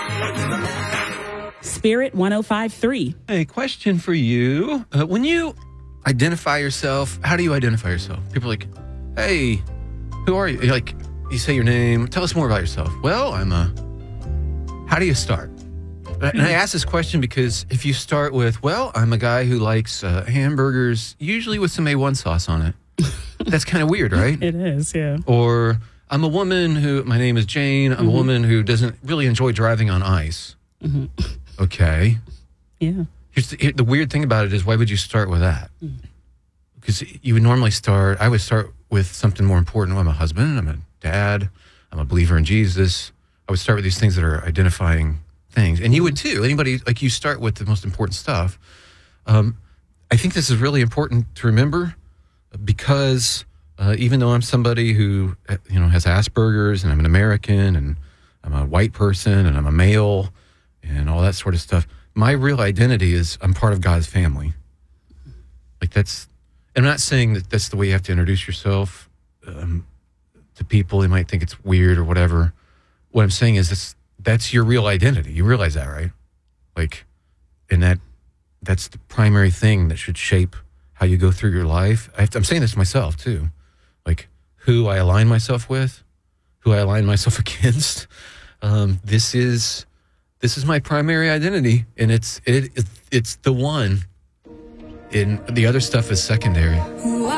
Spirit 105.3. Hey, question for you. When you identify yourself, how do you identify yourself? People are like, hey, who are you? You're like, you say your name. Tell us more about yourself. Well, how do you start? And I ask this question because if you start with, well, I'm a guy who likes hamburgers, usually with some A1 sauce on it. That's kind of weird, right? It is, yeah. Or I'm a woman my name is Jane. I'm a woman who doesn't really enjoy driving on ice. Mm-hmm. Okay. Yeah. The weird thing about it is, why would you start with that? Because you would normally I would start with something more important. I'm a husband, I'm a dad, I'm a believer in Jesus. I would start with these things that are identifying things. And you would too. Anybody, like, you start with the most important stuff. I think this is really important to remember because even though I'm somebody who, has Asperger's and I'm an American and I'm a white person and I'm a male and all that sort of stuff, my real identity is I'm part of God's family. Like I'm not saying that that's the way you have to introduce yourself to people. They might think it's weird or whatever. What I'm saying is that's your real identity. You realize that, right? Like, and that's the primary thing that should shape how you go through your life. I'm saying this to myself too. Like, who I align myself with, who I align myself against. This is my primary identity, and it's the one. And the other stuff is secondary.